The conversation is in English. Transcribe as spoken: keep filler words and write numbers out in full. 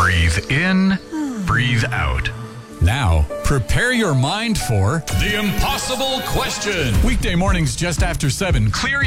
Breathe in, breathe out. Now, prepare your mind for The Impossible Question. weekday mornings just after seven. Clear